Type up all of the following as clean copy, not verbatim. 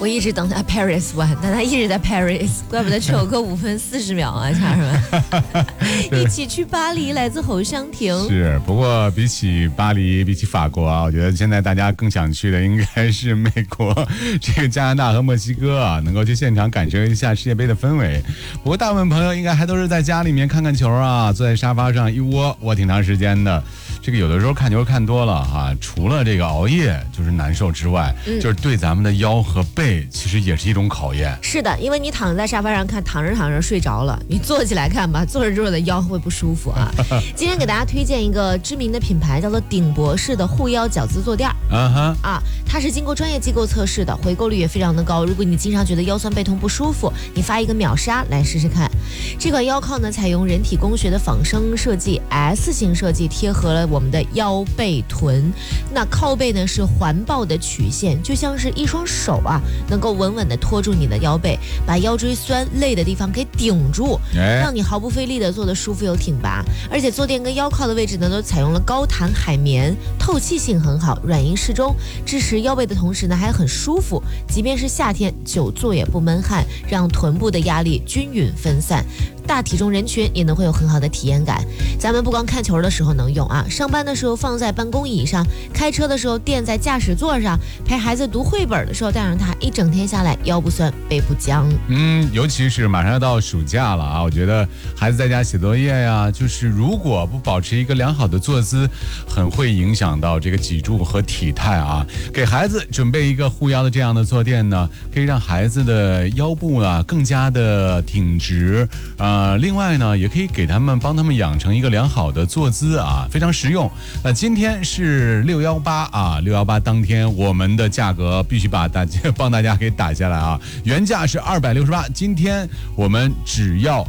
我一直等他 Paris 1，但他一直在 Paris， 怪不得只有个5分40秒啊，家人们。一起去巴黎，来自侯湘婷。 是，不过比起巴黎，比起法国啊，我觉得现在大家更想去的应该是美国、这个加拿大和墨西哥啊，能够去现场感受一下世界杯的氛围。不过大部分朋友应该还都是在家里面看看球啊，坐在沙发上一窝挺长时间的。这个有的时候看球看多了哈，除了这个熬夜就是难受之外，就是对咱们的腰和背其实也是一种考验。 是的，因为你躺在沙发上看，躺着睡着了，你坐起来看吧，坐着的腰会不舒服啊。今天给大家推荐一个知名的品牌，叫做顶博士的护腰脚姿坐垫它是经过专业机构测试的，回购率也非常的高。如果你经常觉得腰酸背痛不舒服，你发一个秒杀来试试看。这款腰靠呢，采用人体工学的仿生设计 S 型设计，贴合了我们的腰背臀。那靠背呢是环抱的曲线，就像是一双手啊，能够稳稳的托住你的腰背，把腰椎酸累的地方给顶住，让你毫不费力的坐得舒服又挺拔。而且坐垫跟腰靠的位置呢，都采用了高弹海绵，透气性很好，软硬适中，支持腰背的同时呢还很舒服。即便是夏天，久坐也不闷汗，让臀部的压力均匀分散。大体重人群也能会有很好的体验感。咱们不光看球的时候能用啊，上班的时候放在办公椅上，开车的时候垫在驾驶座上，陪孩子读绘本的时候带上它，一整天下来腰不酸背不僵。 尤其是马上要到暑假了啊，我觉得孩子在家写作业呀，就是如果不保持一个良好的坐姿，很会影响到这个脊柱和体态啊。给孩子准备一个护腰的这样的坐垫呢，可以让孩子的腰部啊更加的挺直另外呢，也可以帮他们养成一个良好的坐姿啊，非常实用。那今天是618啊，618当天我们的价格必须帮大家给打下来啊，原价是268，今天我们只要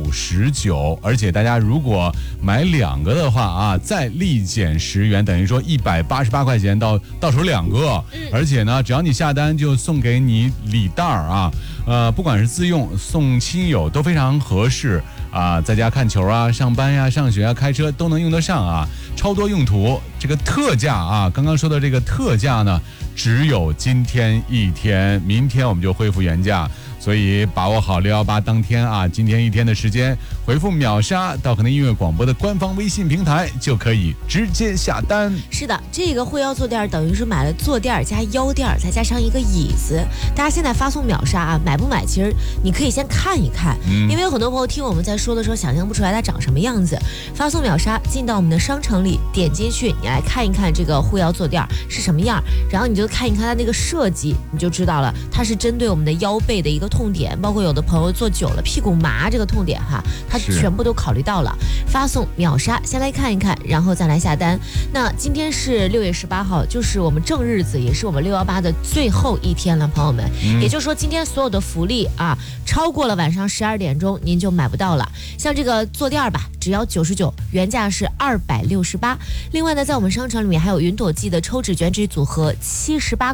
99，而且大家如果买2个的话啊，再立减10元，等于说188块钱到手2个，而且呢，只要你下单就送给你礼袋啊，不管是自用送亲友都非常合适啊，在家看球啊、上班呀、上学啊、开车都能用得上啊，超多用途。这个特价啊，刚刚说的这个特价呢，只有今天一天，明天我们就恢复原价。所以把握好618当天啊，今天一天的时间，回复秒杀到可能音乐广播的官方微信平台，就可以直接下单。 是的，这个护腰坐垫等于是买了坐垫加腰垫，再加上一个椅子。大家现在发送秒杀啊，买不买？其实你可以先看一看，因为有很多朋友听我们在说的时候，想象不出来它长什么样子。发送秒杀进到我们的商城里，点进去，你来看一看这个护腰坐垫是什么样，然后你就看一看它那个设计，你就知道了，它是针对我们的腰背的一个痛点，包括有的朋友坐久了屁股麻这个痛点哈，它全部都考虑到了。发送秒杀，先来看一看，然后再来下单。那今天是6月18号，就是我们正日子，也是我们618的最后一天了，朋友们。也就是说，今天所有的福利啊，超过了晚上12点钟，您就买不到了。像这个坐垫吧，只要99，原价是268。另外呢，在我们商城里面还有云朵记的抽纸卷纸组合78。